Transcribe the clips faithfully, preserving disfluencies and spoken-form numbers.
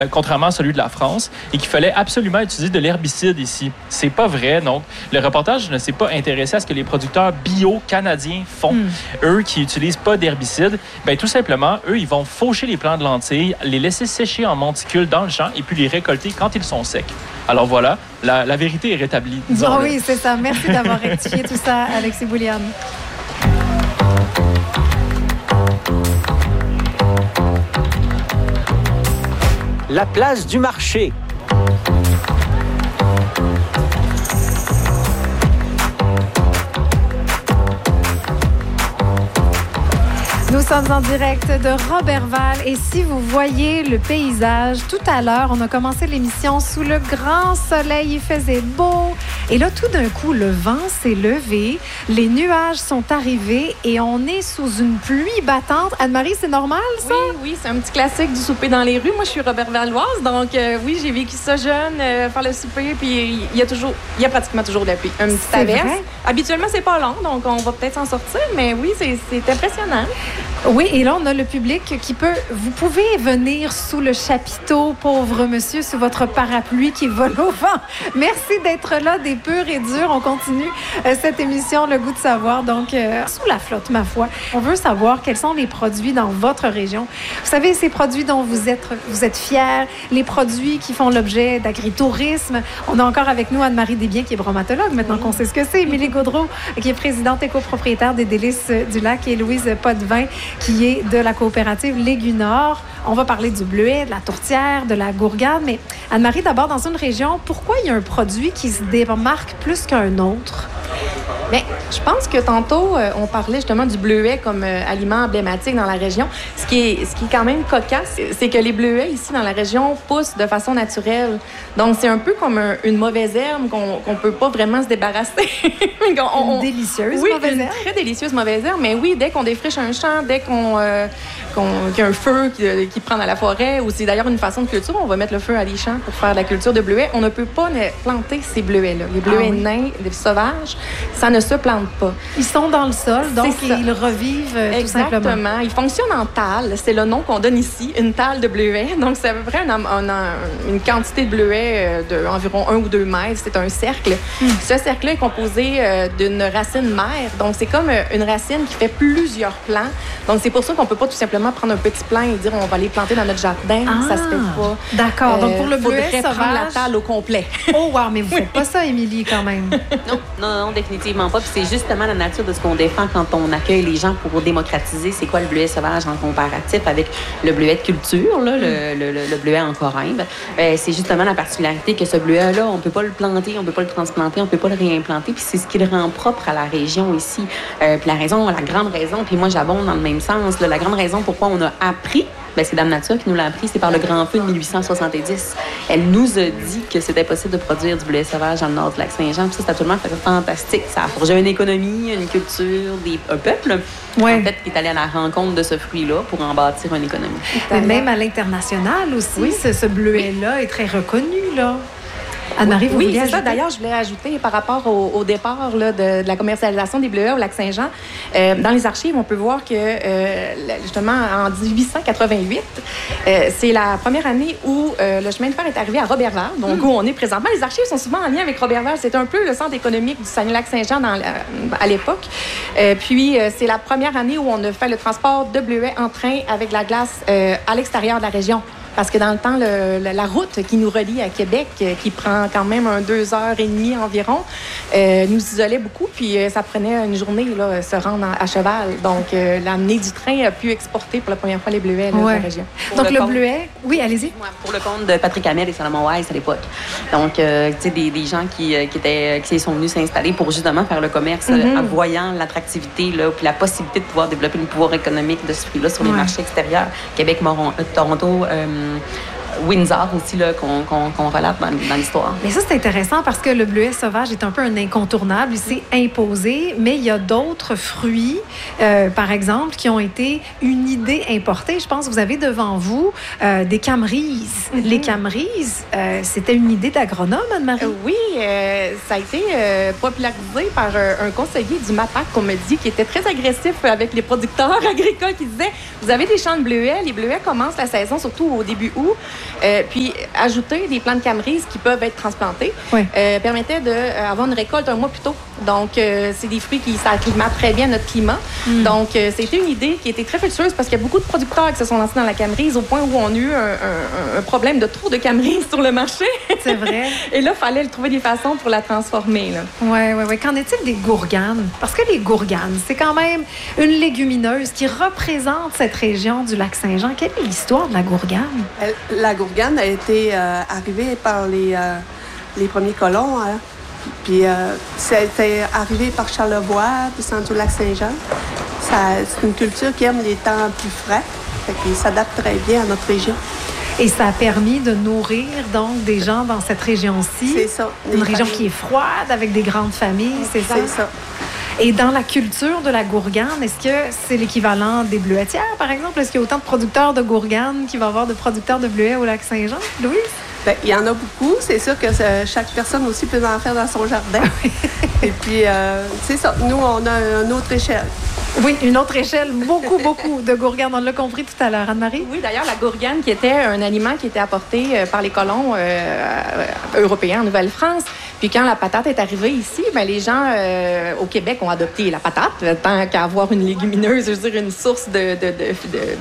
contrairement à celui de la France, et qu'il fallait absolument utiliser de l'herbicide ici. C'est pas vrai. Donc, le reportage ne s'est pas intéressé à ce que les producteurs bio canadiens font. Mm. Eux qui utilisent pas d'herbicide, ben tout simplement, eux, ils vont faucher les plants de lentilles, les laisser sécher en monticule dans le champ et puis les récolter quand ils sont secs. Alors voilà, la, la vérité est rétablie. Oh oui, c'est ça. Merci d'avoir rectifié tout ça, Alexis Boulian. La place du marché. Nous sommes en direct de Roberval et si vous voyez le paysage, tout à l'heure, on a commencé l'émission sous le grand soleil, il faisait beau et là, tout d'un coup, le vent s'est levé, les nuages sont arrivés et on est sous une pluie battante. Anne-Marie, c'est normal, ça? Oui, oui, c'est un petit classique du souper dans les rues. Moi, je suis Robervaloise, donc euh, oui, j'ai vécu ça jeune, euh, faire le souper, puis il y a toujours, il y a pratiquement toujours de la pluie. Un petit averse. Vrai? Habituellement, c'est pas long, donc on va peut-être s'en sortir, mais oui, c'est, c'est impressionnant. Oui, et là, on a le public qui peut... Vous pouvez venir sous le chapiteau, pauvre monsieur, sous votre parapluie qui vole au vent. Merci d'être là, des purs et durs. On continue euh, cette émission, Le goût de savoir. Donc, euh, sous la flotte, ma foi. On veut savoir quels sont les produits dans votre région. Vous savez, ces produits dont vous êtes, vous êtes fiers, les produits qui font l'objet d'agritourisme. On a encore avec nous Anne-Marie Desbiens, qui est bromatologue, maintenant qu'on sait ce que c'est. Émilie Gaudreau, qui est présidente et copropriétaire des Délices du Lac, et Louise Potvin, qui est de la coopérative Légunor. On va parler du bleuet, de la tourtière, de la gourgade. Mais Anne-Marie, d'abord, dans une région, pourquoi il y a un produit qui se démarque plus qu'un autre? Bien, je pense que tantôt, euh, on parlait justement du bleuet comme euh, aliment emblématique dans la région. Ce qui est, ce qui est quand même cocasse, c'est que les bleuets ici dans la région poussent de façon naturelle. Donc, c'est un peu comme un, une mauvaise herbe qu'on ne peut pas vraiment se débarrasser. on, on, une délicieuse oui, mauvaise une herbe? Très délicieuse mauvaise herbe. Mais oui, dès qu'on défriche un champ, dès qu'on, euh, qu'on, qu'il y a un feu qui, qui prend dans la forêt, ou c'est d'ailleurs une façon de culture, on va mettre le feu à des champs pour faire de la culture de bleuets. On ne peut pas planter ces bleuets-là. Les bleuets ah, oui. nains, les sauvages, ça ne se plante pas. Ils sont dans le sol, donc ils revivent euh, tout simplement. Exactement. Ils fonctionnent en tale. C'est le nom qu'on donne ici, une tale de bleuet. Donc, c'est à peu près une, une, une quantité de bleuets d'environ un ou deux mètres. C'est un cercle. Mm. Ce cercle-là est composé euh, d'une racine mère. Donc, c'est comme euh, une racine qui fait plusieurs plants. Donc, c'est pour ça qu'on ne peut pas tout simplement prendre un petit plant et dire on va les planter dans notre jardin. Ah, ça se fait pas. D'accord. Euh, donc, pour le bleuet sauvage... prendre la tale au complet. Oh, wow, mais vous ne faites pas ça, Émilie, quand même. Non, non, non, définitivement pas. Puis c'est justement la nature de ce qu'on défend quand on accueille les gens pour démocratiser c'est quoi le bleuet sauvage en comparatif avec le bleuet de culture, là, mm. le, le, le, le bleuet en corymbe. Euh, c'est justement la particularité que ce bleuet-là, on ne peut pas le planter, on ne peut pas le transplanter, on ne peut pas le réimplanter. Puis c'est ce qui le rend propre à la région ici. Euh, puis la raison, la grande raison, puis moi j'abonde dans le même sens, là, la grande raison pourquoi on a appris, bien, c'est Dame Nature qui nous l'a appris, c'est par le grand feu de mille huit cent soixante-dix. Elle nous a dit que c'était possible de produire du bleuet sauvage dans le nord du lac Saint-Jean. Puis ça, c'est absolument fantastique. Ça a forgé une économie, une culture, des, un peuple, ouais. en fait, qui est allé à la rencontre de ce fruit-là pour en bâtir une économie. Mais même à l'international aussi, oui. ce, ce bleuet-là oui. est très reconnu, là. Anne-Marie, vous oui, vouliez c'est ajouter? ça. D'ailleurs, je voulais ajouter par rapport au, au départ là, de, de la commercialisation des bleuets au lac Saint-Jean. Euh, dans les archives, on peut voir que, euh, justement, en dix-huit cent quatre-vingt-huit, euh, c'est la première année où euh, le chemin de fer est arrivé à Roberval, donc mm. où on est présentement. Les archives sont souvent en lien avec Roberval. C'est un peu le centre économique du Saguenay-Lac-Saint-Jean dans, euh, à l'époque. Euh, puis, euh, c'est la première année où on a fait le transport de bleuets en train avec la glace euh, à l'extérieur de la région. Parce que dans le temps, le, le, la route qui nous relie à Québec, euh, qui prend quand même un deux heures et demie environ, euh, nous isolait beaucoup. Puis euh, ça prenait une journée là, se rendre à, à cheval. Donc, euh, l'amener du train a pu exporter pour la première fois les bleuets là, ouais. de la région. Pour Donc, le, le bleuet, oui, allez-y. Ouais, pour le compte de Patrick Hamel et Salomon Weiss à l'époque. Donc, euh, tu sais, des, des gens qui, qui, étaient, qui sont venus s'installer pour justement faire le commerce mm-hmm. en voyant l'attractivité là, puis la possibilité de pouvoir développer le pouvoir économique de ce fruit-là sur les ouais. marchés extérieurs. Québec, Moron, euh, Toronto... Euh, Windsor aussi, là, qu'on, qu'on, qu'on relate dans, dans l'histoire. Mais ça, c'est intéressant parce que le bleuet sauvage est un peu un incontournable. Il s'est imposé, mais il y a d'autres fruits, euh, par exemple, qui ont été une idée importée. Je pense que vous avez devant vous euh, des camerises. Mm-hmm. Les camerises, euh, c'était une idée d'agronome, Anne-Marie? Euh, oui, euh, ça a été euh, popularisé par un, un conseiller du MAPAC, qu'on me dit, qui était très agressif avec les producteurs agricoles, qui disait, vous avez des champs de bleuets, les bleuets commencent la saison, surtout au début août. Euh, puis, ajouter des plantes camerises qui peuvent être transplantées oui. euh, permettait d'avoir une récolte un mois plus tôt. Donc, euh, c'est des fruits qui s'acclimatent très bien à notre climat. Mm. Donc, euh, c'était une idée qui était très fructueuse parce qu'il y a beaucoup de producteurs qui se sont lancés dans la camerise au point où on a eu un, un, un problème de trop de camerise sur le marché. C'est vrai. Et là, il fallait trouver des façons pour la transformer. Oui, oui, oui. Qu'en est-il des gourganes? Parce que les gourganes, c'est quand même une légumineuse qui représente cette région du lac Saint-Jean. Quelle est l'histoire de la gourgane? La gourgane a été euh, arrivée par les, euh, les premiers colons. Hein. Puis, euh, c'était arrivé par Charlevoix, descendu du lac Saint-Jean. Ça, c'est une culture qui aime les temps plus frais. Fait qu'il s'adapte très bien à notre région. Et ça a permis de nourrir donc des gens dans cette région-ci. C'est ça. Une région qui est froide, avec des grandes familles, c'est ça? C'est ça. Et dans la culture de la gourgane, est-ce que c'est l'équivalent des bleuetières, par exemple? Est-ce qu'il y a autant de producteurs de gourgane qu'il va y avoir de producteurs de bleuets au lac Saint-Jean? Louise? Bien, il y en a beaucoup. C'est sûr que euh, chaque personne aussi peut en faire dans son jardin. Et puis, euh, c'est ça. Nous, on a une autre échelle. Oui, une autre échelle. Beaucoup, beaucoup de gourganes. On l'a compris tout à l'heure. Anne-Marie? Oui, d'ailleurs, la gourgane qui était un aliment qui était apporté euh, par les colons euh, européens en Nouvelle-France. Puis quand la patate est arrivée ici, bien, les gens euh, au Québec ont adopté la patate, tant qu'à avoir une légumineuse, je veux dire, une source de, de, de,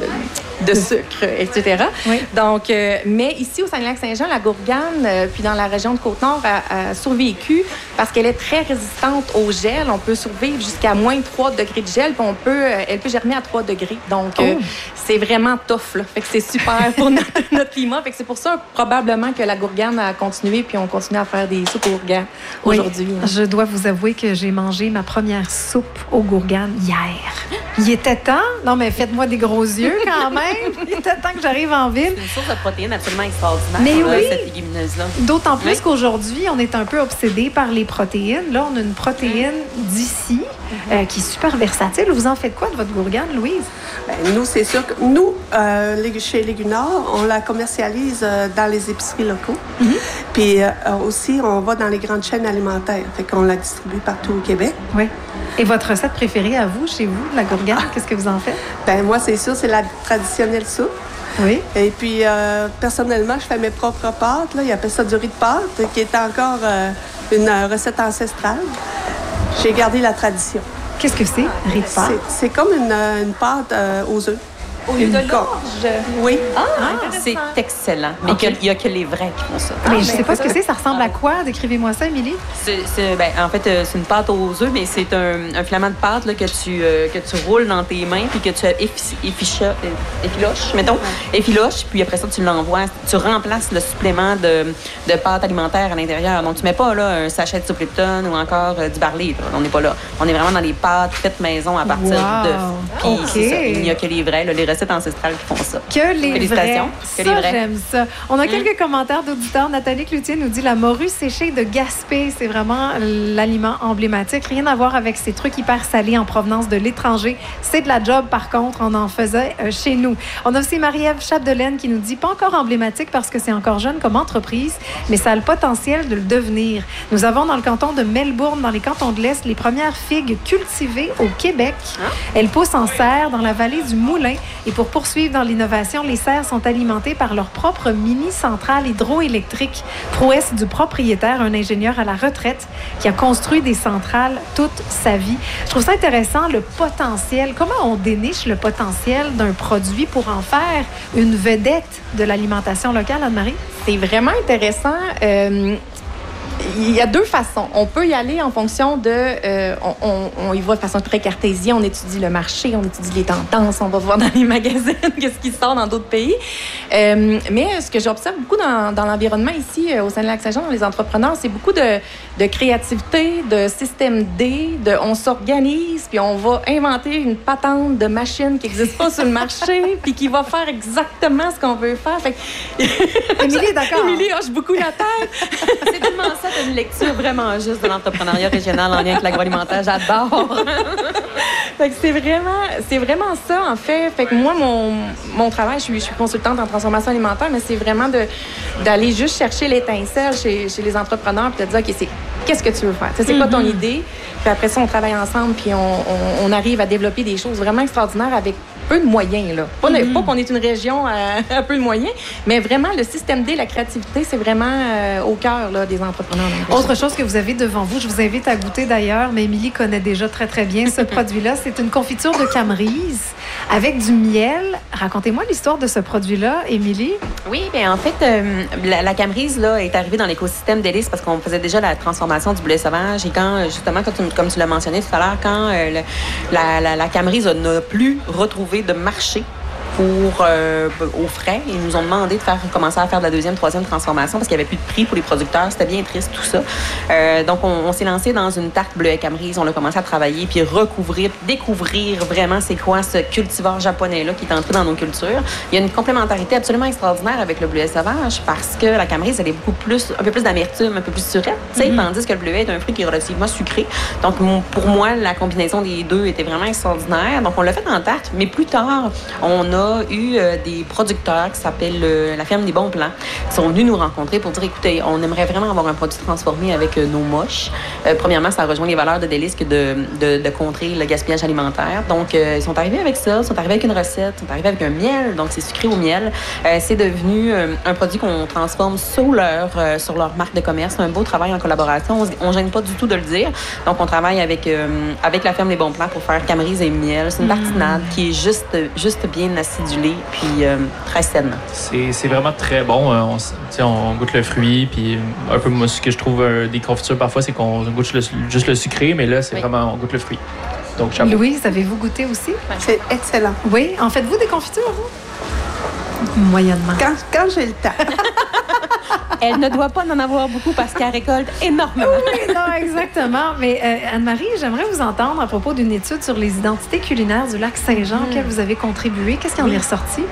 de, de, de sucre, et cetera. Oui. Donc, euh, mais ici, au Saguenay-Lac-Saint-Jean, la gourgane, euh, puis dans la région de Côte-Nord, a, a survécu parce qu'elle est très résistante au gel. On peut survivre jusqu'à moins trois degrés de gel, puis on peut, elle peut germer à trois degrés. Donc, oh. euh, c'est vraiment tough, là. Fait que c'est super pour notre, notre climat. Fait que c'est pour ça, probablement, que la gourgane a continué, puis on continue à faire des soupes aux gourganes aujourd'hui. Oui, je dois vous avouer que j'ai mangé ma première soupe aux gourganes hier. Il était temps. Non, mais faites-moi des gros yeux quand même. Il était temps que j'arrive en ville. C'est une source de protéines absolument extraordinaire, mais là, oui, cette légumineuse-là. D'autant plus oui. qu'aujourd'hui, on est un peu obsédé par les protéines. Là, on a une protéine d'ici mm-hmm. euh, qui est super versatile. Vous en faites quoi de votre gourgane, Louise? Bien, nous, c'est sûr que nous, euh, chez Légunor, on la commercialise euh, dans les épiceries locaux. Mm-hmm. Puis euh, aussi, on va dans les grandes chaînes alimentaires. Fait qu'on la distribue partout au Québec. Oui. Et votre recette préférée à vous, chez vous, de la gourgane, ah. qu'est-ce que vous en faites? Bien, moi, c'est sûr, c'est la traditionnelle soupe. Oui. Et puis, euh, personnellement, je fais mes propres pâtes. Là. Ils appellent ça du riz de pâte, qui est encore euh, une euh, recette ancestrale. J'ai gardé la tradition. Qu'est-ce que c'est, riz de pâte? C'est, c'est comme une, une pâte euh, aux œufs. Au lieu de l'orge? Oui. Ah, ah c'est excellent. Mais okay. il n'y a que les vrais qui font ça. Mais ah, je ne sais pas ce que c'est. Ça ressemble à quoi? Décrivez-moi ça, Émilie. C'est, c'est, ben, en fait, c'est une pâte aux œufs, mais c'est un, un filament de pâte là, que, tu, euh, que tu roules dans tes mains puis que tu effi, efficha, effiloches, mettons, ouais. effiloches, puis après ça, tu l'envoies. Tu remplaces le supplément de, de pâte alimentaire à l'intérieur. Donc, tu ne mets pas là, un sachet de soupe Lipton ou encore euh, du Barley. Là. On n'est pas là. On est vraiment dans les pâtes faites maison à partir wow. d'œufs. Puis, okay. c'est ça. Il n'y a que les vrais, là, les recettes ancestrales qui font ça. Que les vrais. Que ça, les vrais. J'aime ça. On a mmh. quelques commentaires d'auditeurs. Nathalie Cloutier nous dit la morue séchée de Gaspé, c'est vraiment l'aliment emblématique. Rien à voir avec ces trucs hyper salés en provenance de l'étranger. C'est de la job, par contre, on en faisait euh, chez nous. On a aussi Marie-Ève Chapdelaine qui nous dit pas encore emblématique parce que c'est encore jeune comme entreprise, mais ça a le potentiel de le devenir. Nous avons dans le canton de Melbourne, dans les cantons de l'Est, les premières figues cultivées au Québec. Hein? Elles poussent en serre dans la vallée du Moulin. Et pour poursuivre dans l'innovation, les serres sont alimentées par leur propre mini-centrale hydroélectrique. Prouesse du propriétaire, un ingénieur à la retraite qui a construit des centrales toute sa vie. Je trouve ça intéressant, le potentiel. Comment on déniche le potentiel d'un produit pour en faire une vedette de l'alimentation locale, Anne-Marie? C'est vraiment intéressant. Euh... Il y a deux façons. On peut y aller en fonction de... Euh, on, on, on y va de façon très cartésienne. On étudie le marché, on étudie les tendances, on va voir dans les magazines qu'est-ce qui sort dans d'autres pays. Euh, mais ce que j'observe beaucoup dans, dans l'environnement ici, au sein de Lac-Saint-Jean, dans les entrepreneurs, c'est beaucoup de, de créativité, de système D, de on s'organise, puis on va inventer une patente de machine qui n'existe pas sur le marché, puis qui va faire exactement ce qu'on veut faire. Fait que... Émilie est d'accord. Émilie hoche beaucoup la tête. C'est tellement ça. C'est une lecture vraiment juste de l'entrepreneuriat régional en lien avec l'agroalimentaire. J'adore. Fait que c'est vraiment, c'est vraiment ça, en fait. Fait que moi, mon, mon travail, je suis, je suis consultante en transformation alimentaire, mais c'est vraiment de, d'aller juste chercher l'étincelle chez, chez les entrepreneurs puis de dire, OK, c'est qu'est-ce que tu veux faire? C'est mm-hmm. quoi ton idée? Puis après ça, on travaille ensemble, puis on, on, on arrive à développer des choses vraiment extraordinaires avec peu de moyens. Là. Pas, mm-hmm. pas qu'on est une région à, à peu de moyens, mais vraiment, le système D, la créativité, c'est vraiment euh, au cœur là, des entrepreneurs. Autre chose que vous avez devant vous, je vous invite à goûter d'ailleurs, mais Émilie connaît déjà très, très bien ce produit-là. C'est une confiture de camerise avec du miel. Racontez-moi l'histoire de ce produit-là, Émilie. Oui, bien en fait, euh, la, la camerise là, est arrivée dans l'écosystème d'Hélice parce qu'on faisait déjà la transformation du bleuet sauvage. Et quand, justement, quand tu, comme tu l'as mentionné tout à l'heure, quand euh, le, la, la, la camerise n'a plus retrouvé de marché pour euh, aux frais. Ils nous ont demandé de faire commencer à faire de la deuxième, troisième transformation parce qu'il n'y avait plus de prix pour les producteurs. C'était bien triste, tout ça. Euh, donc, on, on s'est lancé dans une tarte bleuet camerise. On a commencé à travailler, puis recouvrir, découvrir vraiment c'est quoi ce cultivar japonais-là qui est entré dans nos cultures. Il y a une complémentarité absolument extraordinaire avec le bleuet sauvage parce que la camerise, elle est beaucoup plus, un peu plus d'amertume, un peu plus surette, mm-hmm. tandis que le bleuet est un fruit qui est relativement sucré. Donc, pour moi, la combinaison des deux était vraiment extraordinaire. Donc, on l'a fait en tarte, mais plus tard, on a eu euh, des producteurs qui s'appellent euh, la ferme des Bons Plans qui sont venus nous rencontrer pour dire écoutez, on aimerait vraiment avoir un produit transformé avec euh, nos moches. Euh, premièrement, ça rejoint les valeurs de Délice que de, de, de contrer le gaspillage alimentaire. Donc, euh, ils sont arrivés avec ça, ils sont arrivés avec une recette, ils sont arrivés avec un miel, donc c'est sucré au miel. Euh, c'est devenu euh, un produit qu'on transforme sous leur, euh, sur leur marque de commerce. C'est un beau travail en collaboration. On ne gêne pas du tout de le dire. Donc, on travaille avec, euh, avec la ferme des Bons Plans pour faire camerise et miel. C'est une tartinade mmh. qui est juste, juste bien acidulée puis euh, très saine. C'est, c'est vraiment très bon. On, on goûte le fruit, puis un peu moi, ce que je trouve euh, des confitures parfois, c'est qu'on goûte le, juste le sucré, mais là, c'est oui. vraiment, on goûte le fruit. Donc, chapeau. Louise, avez-vous goûté aussi? C'est excellent. Oui, en faites-vous des confitures, vous? Moyennement. Quand, quand j'ai le temps. Elle ne doit pas en avoir beaucoup parce qu'elle récolte énormément. Oui, non, exactement. Mais euh, Anne-Marie, j'aimerais vous entendre à propos d'une étude sur les identités culinaires du lac Saint-Jean mmh. auquel vous avez contribué. Qu'est-ce qui en oui. est ressorti?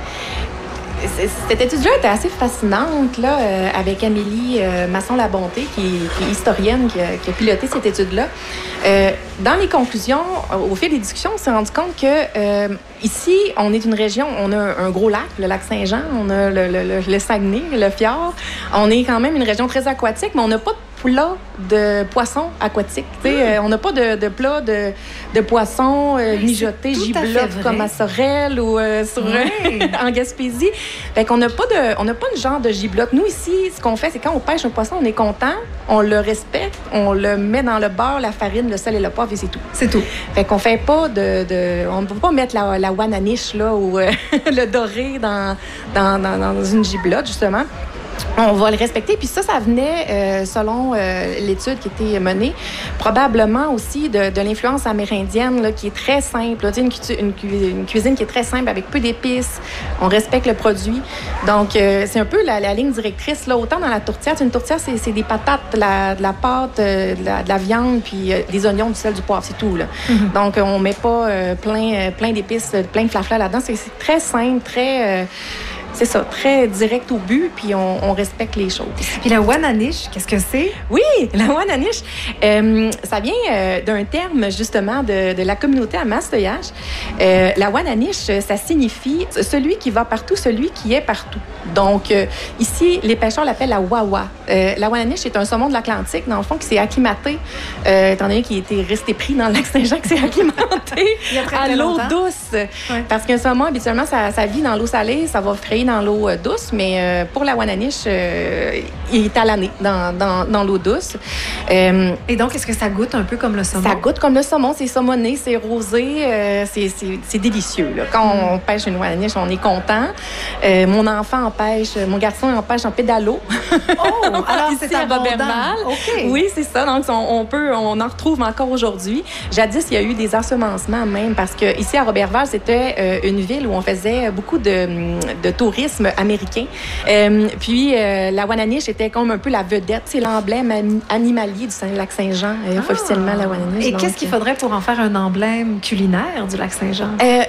Cette étude-là était assez fascinante là, euh, avec Amélie euh, Masson-Labonté, qui, qui est historienne, qui a, qui a piloté cette étude-là. Euh, dans les conclusions, au fil des discussions, on s'est rendu compte que euh, ici, on est une région, on a un gros lac, le lac Saint-Jean, on a le, le, le, le Saguenay, le fjord. On est quand même une région très aquatique, mais on n'a pas de plat de poissons aquatiques. Mmh. Euh, on n'a pas de, de plat de, de poissons euh, mijotés, giblottes comme à Sorel ou euh, sur, oui. en Gaspésie. Fait qu'on n'a pas de, on n'a pas de genre de giblotte. Nous, ici, ce qu'on fait, c'est quand on pêche un poisson, on est content, on le respecte, on le met dans le beurre, la farine, le sel et le poivre et c'est tout. C'est tout. Fait qu'on fait pas de... de on ne peut pas mettre la, la wananiche là, ou euh, le doré dans, dans, dans, dans une giblotte, justement. On va le respecter. Puis ça, ça venait, euh, selon euh, l'étude qui était menée, probablement aussi de, de l'influence amérindienne, là, qui est très simple. Là, une, une, une cuisine qui est très simple, avec peu d'épices. On respecte le produit. Donc, euh, c'est un peu la, la ligne directrice. Là. Autant dans la tourtière, une tourtière, c'est, c'est des patates, de la, de la pâte, euh, de, la, de la viande, puis euh, des oignons, du sel, du poivre, c'est tout. Là. Mm-hmm. Donc, on met pas euh, plein, euh, plein d'épices, plein de flafla là-dedans. C'est, c'est très simple, très... Euh, C'est ça, très direct au but, puis on, on respecte les choses. Puis la wananiche, qu'est-ce que c'est? Oui, la wananiche, euh, ça vient euh, d'un terme, justement, de, de la communauté à Mastoyage. Euh, la wananiche, ça signifie celui qui va partout, celui qui est partout. Donc, euh, ici, les pêcheurs l'appellent la wawa. Euh, la wananiche est un saumon de l'Atlantique, dans le fond, qui s'est acclimaté, euh, étant donné qu'il était resté pris dans le lac Saint-Jean, qui s'est acclimaté à l'eau longtemps. douce. Ouais. Parce qu'un saumon, habituellement, ça, ça vit dans l'eau salée, ça va frayer dans l'eau douce, mais euh, pour la wananiche, euh, il est à l'année dans, dans, dans l'eau douce. Euh, Et donc, est-ce que ça goûte un peu comme le saumon? Ça goûte comme le saumon, c'est saumonné, c'est rosé, euh, c'est, c'est, c'est délicieux. Là. Quand mm. on pêche une wananiche, on est content. Euh, mon enfant en pêche, mon garçon en pêche en pédalo. Oh! Alors, c'est à Roberval. Okay. Oui, c'est ça. Donc, on, on peut, on en retrouve encore aujourd'hui. Jadis, il y a eu des ensemencements même, parce que ici à Roberval, c'était euh, une ville où on faisait beaucoup de, de tourisme américain. Euh, puis, euh, la wananiche était comme un peu la vedette. C'est l'emblème animalier du lac Saint-Jean, euh, ah. officiellement, la wananiche. Et donc, qu'est-ce qu'il faudrait pour en faire un emblème culinaire du lac Saint-Jean? Euh,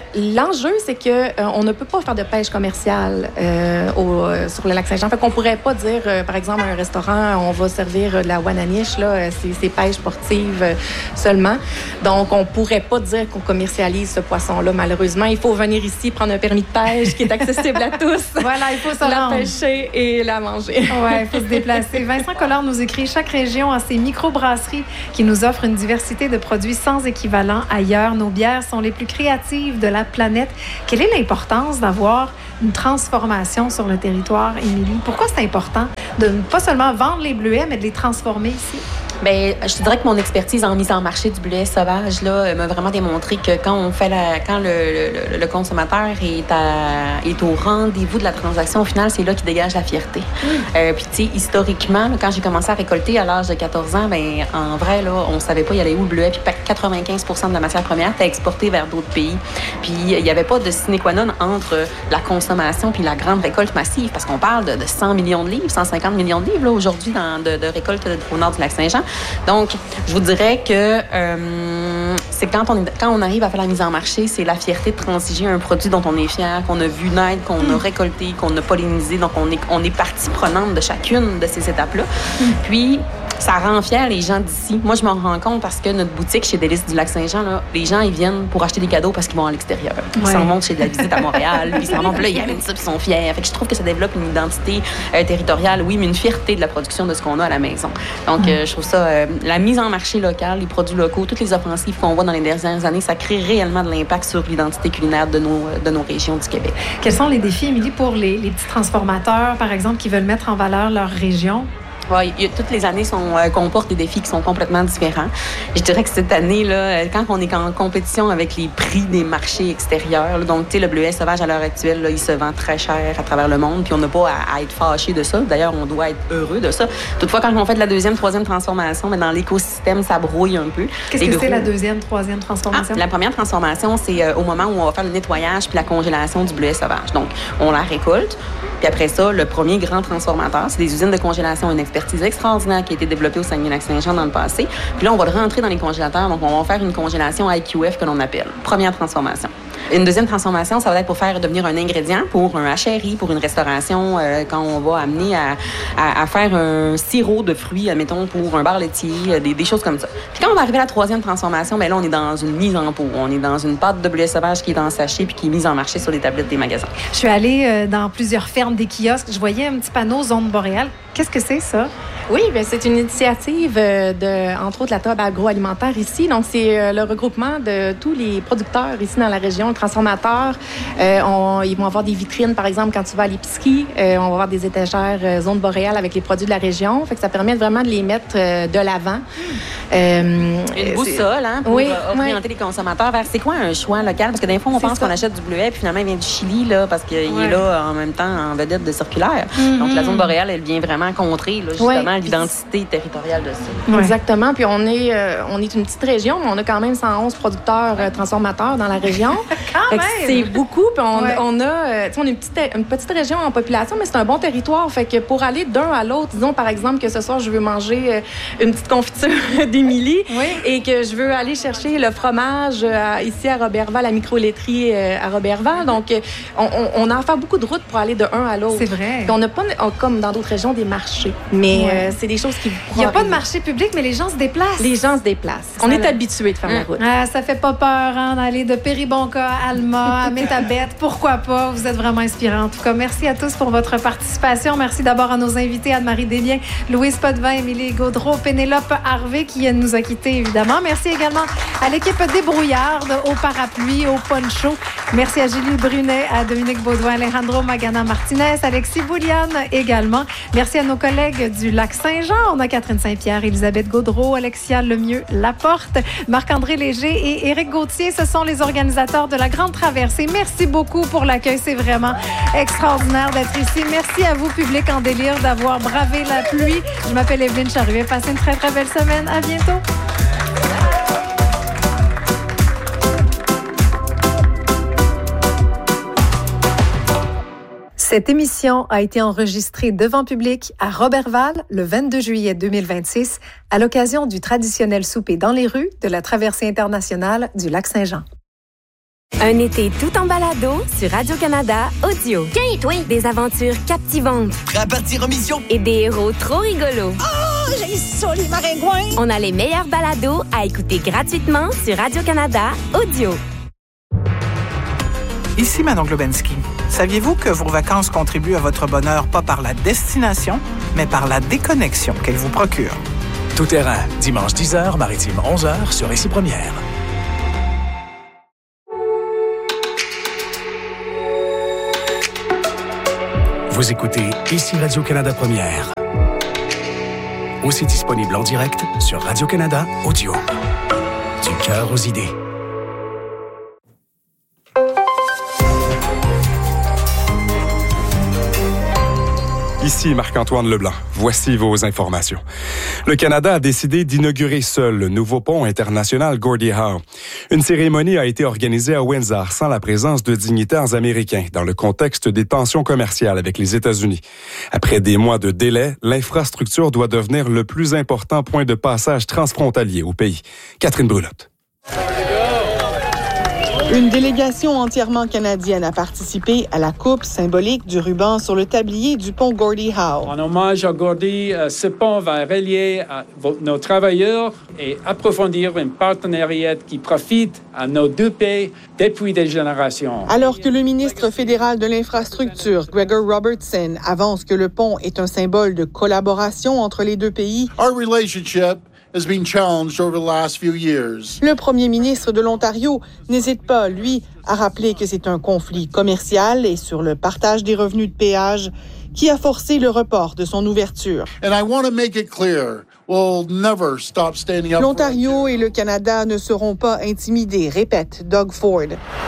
l'enjeu, c'est que euh, on ne peut pas faire de pêche commerciale euh, au, euh, sur le lac Saint-Jean. Fait qu'on pourrait pas dire, euh, par exemple, à un restaurant, on va servir euh, de la wananiche, là, c'est, c'est pêche sportive euh, seulement. Donc, on pourrait pas dire qu'on commercialise ce poisson-là, malheureusement. Il faut venir ici, prendre un permis de pêche qui est accessible à tous. Voilà, il faut se la rendre. pêcher et la manger. Oui, il faut se déplacer. Vincent Collard nous écrit « Chaque région a ses microbrasseries qui nous offrent une diversité de produits sans équivalent ailleurs. Nos bières sont les plus créatives de la planète. » Quelle est l'importance d'avoir une transformation sur le territoire, Émilie? Pourquoi c'est important de ne pas seulement vendre les bleuets, mais de les transformer ici? Bien, je te dirais que mon expertise en mise en marché du bleuet sauvage là, m'a vraiment démontré que quand on fait la, quand le, le, le consommateur est, à, est au rendez-vous de la transaction, au final, c'est là qu'il dégage la fierté. Mm. Euh, puis, tu sais, historiquement, là, quand j'ai commencé à récolter à l'âge de quatorze ans, bien, en vrai, là, on savait pas il allait où le bleuet. Puis, quatre-vingt-quinze pour cent de la matière première était exportée vers d'autres pays. Puis, il n'y avait pas de sine qua non entre la consommation puis la grande récolte massive, parce qu'on parle de, de cent millions de livres, cent cinquante millions de livres là, aujourd'hui dans, de, de récolte au nord du lac Saint-Jean. Donc, je vous dirais que euh, c'est quand on, quand on arrive à faire la mise en marché, c'est la fierté de transiger un produit dont on est fier, qu'on a vu naître, qu'on mm. a récolté, qu'on a pollinisé. Donc, on est, on est partie prenante de chacune de ces étapes-là. Mm. Puis, ça rend fier les gens d'ici. Moi, je m'en rends compte parce que notre boutique chez Délices du Lac-Saint-Jean, là, les gens, ils viennent pour acheter des cadeaux parce qu'ils vont à l'extérieur. Ils ouais. s'en vont chez de la visite à Montréal, puis ils s'en vont, puis là, ils amènent ça, puis ils sont fiers. Fait que je trouve que ça développe une identité euh, territoriale, oui, mais une fierté de la production de ce qu'on a à la maison. Donc, euh, je trouve ça, euh, la mise en marché local, les produits locaux, toutes les offensives qu'on voit dans les dernières années, ça crée réellement de l'impact sur l'identité culinaire de nos, de nos régions du Québec. Quels sont les défis, Émilie, pour les, les petits transformateurs, par exemple, qui veulent mettre en valeur leur région? Ouais, y a, toutes les années sont, euh, comportent des défis qui sont complètement différents. Je dirais que cette année, là, quand on est en compétition avec les prix des marchés extérieurs, là, donc, tu sais, le bleuet sauvage à l'heure actuelle, là, il se vend très cher à travers le monde, puis on n'a pas à, à être fâché de ça. D'ailleurs, on doit être heureux de ça. Toutefois, quand on fait de la deuxième, troisième transformation, mais dans l'écosystème, ça brouille un peu. Qu'est-ce que gros... c'est la deuxième, troisième transformation? Ah, la première transformation, c'est euh, au moment où on va faire le nettoyage puis la congélation du bleuet sauvage. Donc, on la récolte. Puis après ça, le premier grand transformateur, c'est des usines de congélation, une expertise extraordinaire qui a été développée au Saguenay-Lac-Saint-Jean dans le passé. Puis là, on va le rentrer dans les congélateurs. Donc, on va faire une congélation I Q F que l'on appelle. Première transformation. Une deuxième transformation, ça va être pour faire devenir un ingrédient pour un hacheri, pour une restauration, euh, quand on va amener à, à, à faire un sirop de fruits, admettons, pour un bar laitier, des, des choses comme ça. Puis quand on va arriver à la troisième transformation, bien là, on est dans une mise en pot. On est dans une pâte de bleuet sauvage qui est en sachet puis qui est mise en marché sur les tablettes des magasins. Je suis allée euh, dans plusieurs fermes, des kiosques. Je voyais un petit panneau zone boréale. Qu'est-ce que c'est, ça? Oui, bien, c'est une initiative de, entre autres, la table agroalimentaire ici. Donc, c'est euh, le regroupement de tous les producteurs ici dans la région, les transformateurs. Euh, on, ils vont avoir des vitrines, par exemple, quand tu vas à l'épicerie. Euh, on va avoir des étagères euh, zone boréale avec les produits de la région. Fait que ça permet vraiment de les mettre euh, de l'avant. Euh, une boussole, hein, pour oui, orienter oui. les consommateurs vers c'est quoi un choix local? Parce que des fois, on c'est pense ça. qu'on achète du bleuet, puis finalement, il vient du Chili, là, parce qu'il ouais. est là en même temps en vedette de circulaire. Mm-hmm. Donc, la zone boréale, elle vient vraiment contrer, là, justement, ouais. l'identité territoriale de ça. Ouais. Exactement. Puis on est, euh, on est une petite région, mais on a quand même cent onze producteurs euh, transformateurs dans la région. Quand même! C'est beaucoup. Puis on, ouais. on a, euh, on est une petite, une petite région en population, mais c'est un bon territoire. Fait que pour aller d'un à l'autre, disons par exemple que ce soir, je veux manger euh, une petite confiture d'Émilie oui. et que je veux aller chercher le fromage euh, ici à Roberval, à micro-laiterie euh, à Roberval. Donc, euh, on, on, on a à faire beaucoup de routes pour aller de un à l'autre. C'est vrai. Puis on n'a pas, on, comme dans d'autres régions, des marchés. Mais ouais. euh, c'est des choses qui... Il n'y a pas de marché public, mais les gens se déplacent. Les gens se déplacent. Ça on est habitués de faire mmh. la route. Ah, ça fait pas peur hein, d'aller de Péribonka à Alma, à Métabette. Pourquoi pas? Vous êtes vraiment inspirants. En tout cas, merci à tous pour votre participation. Merci d'abord à nos invités, Anne-Marie Desbiens, Louise Potvin, Émilie Gaudreault, Pénélope Harvey, qui nous a quittés, évidemment. Merci également à l'équipe débrouillarde, au parapluie, au poncho. Merci à Julie Brunet, à Dominique Baudouin, Alejandro Magana Martinez, Alexis Bouliane également. Merci à nos collègues du Lac-Saint-Jean. On a Catherine Saint-Pierre, Elisabeth Gaudreault, Alexia Lemieux-Laporte, Marc-André Léger et Éric Gauthier. Ce sont les organisateurs de la Grande Traversée. Merci beaucoup pour l'accueil. C'est vraiment extraordinaire d'être ici. Merci à vous, public en délire, d'avoir bravé la pluie. Je m'appelle Evelyne Charruet. Passez une très, très belle semaine. À bientôt. Cette émission a été enregistrée devant public à Roberval le vingt-deux juillet deux mille vingt-six à l'occasion du traditionnel souper dans les rues de la traversée internationale du Lac-Saint-Jean. Un été tout en balado sur Radio-Canada Audio. Tiens, toi! Des aventures captivantes. Prêt à partir en mission? Et des héros trop rigolos. Oh, j'ai ça, les maringouins! On a les meilleurs balados à écouter gratuitement sur Radio-Canada Audio. Ici Manon Globensky. Saviez-vous que vos vacances contribuent à votre bonheur pas par la destination, mais par la déconnexion qu'elles vous procurent? Tout terrain, dimanche dix heures, maritime onze heures sur Ici Première. Vous écoutez Ici Radio-Canada Première. Aussi disponible en direct sur Radio-Canada Audio. Du cœur aux idées. Ici Marc-Antoine Leblanc. Voici vos informations. Le Canada a décidé d'inaugurer seul le nouveau pont international Gordie Howe. Une cérémonie a été organisée à Windsor sans la présence de dignitaires américains dans le contexte des tensions commerciales avec les États-Unis. Après des mois de délai, l'infrastructure doit devenir le plus important point de passage transfrontalier au pays. Catherine Brulotte. Une délégation entièrement canadienne a participé à la coupe symbolique du ruban sur le tablier du pont Gordie Howe. En hommage à Gordie, ce pont va relier nos travailleurs et approfondir un partenariat qui profite à nos deux pays depuis des générations. Alors que le ministre fédéral de l'Infrastructure, Gregor Robertson, avance que le pont est un symbole de collaboration entre les deux pays, Our relationship has been challenged over the last few years. Le premier ministre de l'Ontario n'hésite pas, lui, à rappeler que c'est un conflit commercial et sur le partage des revenus de péage qui a forcé le report de son ouverture. And I want to make it clear, we'll never stop standing up. L'Ontario et le Canada ne seront pas intimidés, répète Doug Ford.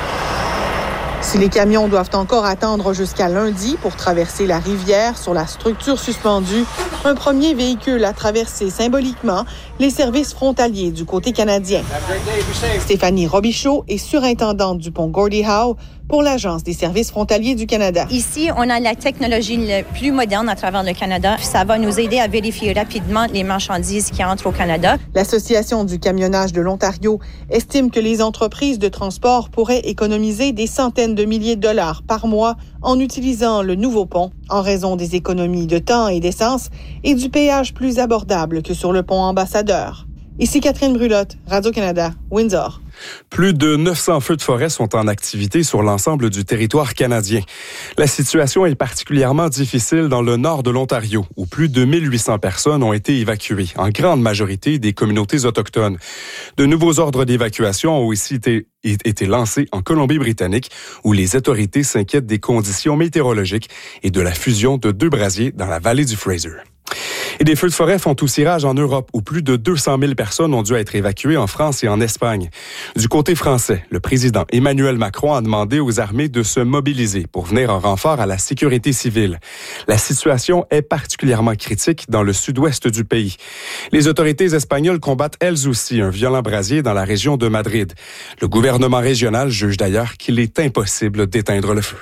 Si les camions doivent encore attendre jusqu'à lundi pour traverser la rivière sur la structure suspendue, un premier véhicule a traversé symboliquement les services frontaliers du côté canadien. Stéphanie Robichaud est surintendante du pont Gordie Howe pour l'Agence des services frontaliers du Canada. Ici, on a la technologie la plus moderne à travers le Canada. Ça va nous aider à vérifier rapidement les marchandises qui entrent au Canada. L'Association du camionnage de l'Ontario estime que les entreprises de transport pourraient économiser des centaines de milliers de dollars par mois en utilisant le nouveau pont, en raison des économies de temps et d'essence et du péage plus abordable que sur le pont Ambassadeur. Ici Catherine Brulotte, Radio-Canada, Windsor. Plus de neuf cents feux de forêt sont en activité sur l'ensemble du territoire canadien. La situation est particulièrement difficile dans le nord de l'Ontario, où plus de mille huit cents personnes ont été évacuées, en grande majorité des communautés autochtones. De nouveaux ordres d'évacuation ont aussi été, été lancés en Colombie-Britannique, où les autorités s'inquiètent des conditions météorologiques et de la fusion de deux brasiers dans la vallée du Fraser. Et des feux de forêt font aussi rage en Europe, où plus de deux cent mille personnes ont dû être évacuées en France et en Espagne. Du côté français, le président Emmanuel Macron a demandé aux armées de se mobiliser pour venir en renfort à la sécurité civile. La situation est particulièrement critique dans le sud-ouest du pays. Les autorités espagnoles combattent elles aussi un violent brasier dans la région de Madrid. Le gouvernement régional juge d'ailleurs qu'il est impossible d'éteindre le feu.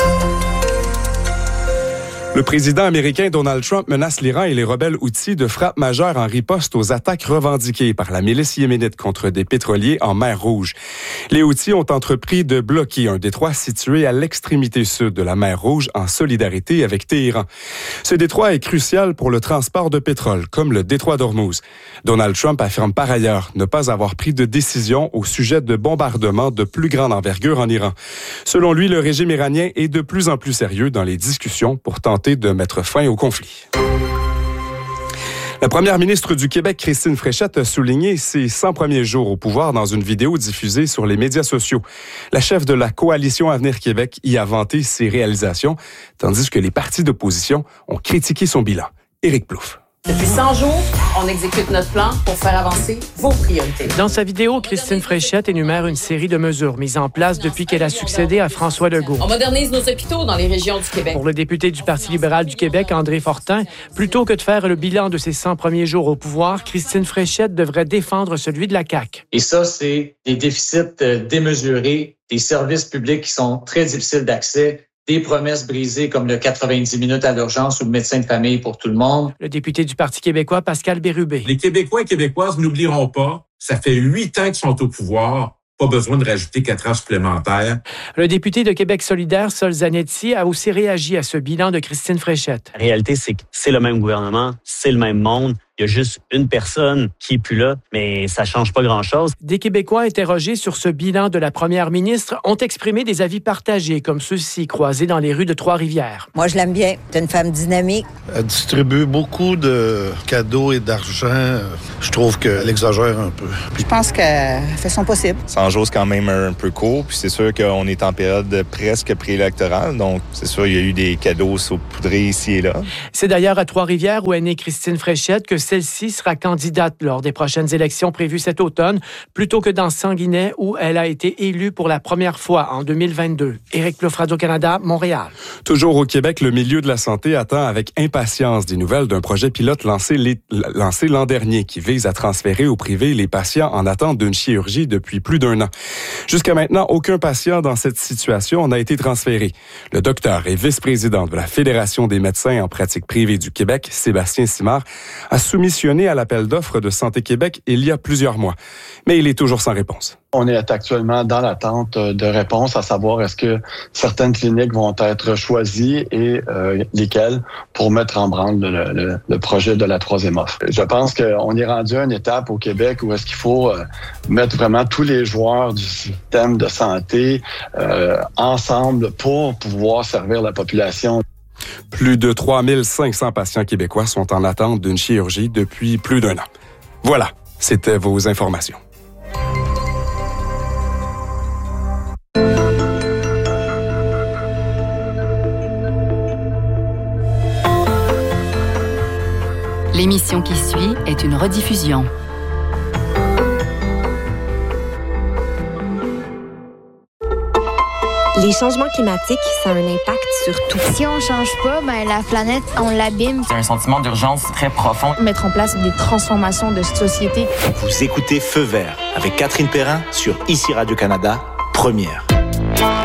Le président américain Donald Trump menace l'Iran et les rebelles Houthis de frappes majeures en riposte aux attaques revendiquées par la milice yéménite contre des pétroliers en mer Rouge. Les Houthis ont entrepris de bloquer un détroit situé à l'extrémité sud de la mer Rouge en solidarité avec Téhéran. Ce détroit est crucial pour le transport de pétrole, comme le détroit d'Ormuz. Donald Trump affirme par ailleurs ne pas avoir pris de décision au sujet de bombardements de plus grande envergure en Iran. Selon lui, le régime iranien est de plus en plus sérieux dans les discussions pour tenter de mettre fin au conflit. La première ministre du Québec, Christine Fréchette, a souligné ses cent premiers jours au pouvoir dans une vidéo diffusée sur les médias sociaux. La chef de la coalition Avenir Québec y a vanté ses réalisations, tandis que les partis d'opposition ont critiqué son bilan. Éric Plouffe. Depuis cent jours, on exécute notre plan pour faire avancer vos priorités. Dans sa vidéo, Christine Fréchette énumère une série de mesures mises en place depuis qu'elle a succédé à François Legault. On modernise nos hôpitaux dans les régions du Québec. Pour le député du Parti libéral du Québec, André Fortin, plutôt que de faire le bilan de ses cent premiers jours au pouvoir, Christine Fréchette devrait défendre celui de la C A Q. Et ça, c'est des déficits démesurés, des services publics qui sont très difficiles d'accès, des promesses brisées comme le quatre-vingt-dix minutes à l'urgence ou le médecin de famille pour tout le monde. Le député du Parti québécois, Pascal Bérubé. Les Québécois et Québécoises n'oublieront pas, ça fait huit ans qu'ils sont au pouvoir. Pas besoin de rajouter quatre heures supplémentaires. Le député de Québec solidaire, Sol Zanetti, a aussi réagi à ce bilan de Christine Fréchette. La réalité, c'est que c'est le même gouvernement, c'est le même monde. Il y a juste une personne qui est plus là, mais ça change pas grand-chose. Des Québécois interrogés sur ce bilan de la première ministre ont exprimé des avis partagés, comme ceux-ci croisés dans les rues de Trois-Rivières. Moi, je l'aime bien. C'est une femme dynamique. Elle distribue beaucoup de cadeaux et d'argent. Je trouve qu'elle exagère un peu. Je pense qu'elle fait son possible. Ça en jase quand même un peu court, puis c'est sûr qu'on est en période presque préélectorale, donc c'est sûr qu'il y a eu des cadeaux saupoudrés ici et là. C'est d'ailleurs à Trois-Rivières où est née Christine Fréchette que celle-ci sera candidate lors des prochaines élections prévues cet automne, plutôt que dans Sanguinet, où elle a été élue pour la première fois en deux mille vingt-deux. Éric Plouffe, Radio-Canada, Montréal. Toujours au Québec, le milieu de la santé attend avec impatience des nouvelles d'un projet pilote lancé, les, lancé l'an dernier qui vise à transférer au privé les patients en attente d'une chirurgie depuis plus d'un an. Jusqu'à maintenant, aucun patient dans cette situation n'a été transféré. Le docteur et vice-président de la Fédération des médecins en pratique privée du Québec, Sébastien Simard, a soumissionné à l'appel d'offres de Santé Québec il y a plusieurs mois. Mais il est toujours sans réponse. On est actuellement dans l'attente de réponses, à savoir est-ce que certaines cliniques vont être choisies et euh, lesquelles pour mettre en branle le, le, le projet de la troisième offre. Je pense qu'on est rendu à une étape au Québec où est-ce qu'il faut euh, mettre vraiment tous les joueurs du système de santé euh, ensemble pour pouvoir servir la population. Plus de trois mille cinq cents patients québécois sont en attente d'une chirurgie depuis plus d'un an. Voilà, c'était vos informations. L'émission qui suit est une rediffusion. Les changements climatiques, ça a un impact sur tout. Si on change pas, ben la planète, on l'abîme. C'est un sentiment d'urgence très profond. Mettre en place des transformations de société. Vous écoutez Feu vert avec Catherine Perrin sur Ici Radio-Canada, première.